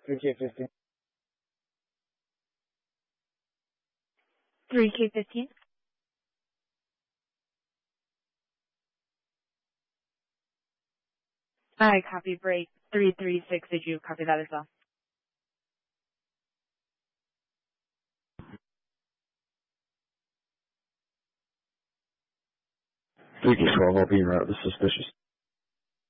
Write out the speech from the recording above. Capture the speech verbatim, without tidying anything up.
three K fifteen. three K fifteen. I copy break three three six. Did you copy that as well? three K twelve, I'll be en route with suspicious.